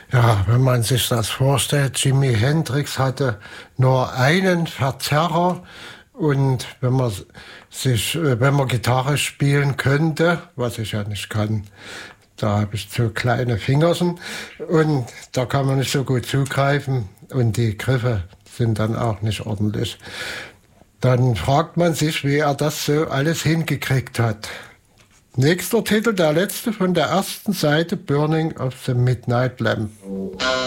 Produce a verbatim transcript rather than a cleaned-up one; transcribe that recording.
Ja, wenn man sich das vorstellt, Jimi Hendrix hatte nur einen Verzerrer und wenn man sich, äh, wenn man Gitarre spielen könnte, was ich ja nicht kann, da habe ich zu kleine Fingerchen und da kann man nicht so gut zugreifen und die Griffe sind dann auch nicht ordentlich. Dann fragt man sich, wie er das so alles hingekriegt hat. Nächster Titel, der letzte von der ersten Seite, Burning of the Midnight Lamp.